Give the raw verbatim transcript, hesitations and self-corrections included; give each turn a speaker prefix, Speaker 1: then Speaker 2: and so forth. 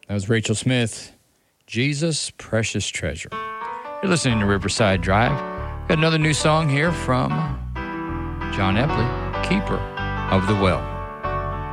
Speaker 1: That was Rachel Smith, Jesus, Precious Treasure. You're listening to Riverside Drive. Got another new song here from John Epley, Keeper of the Well.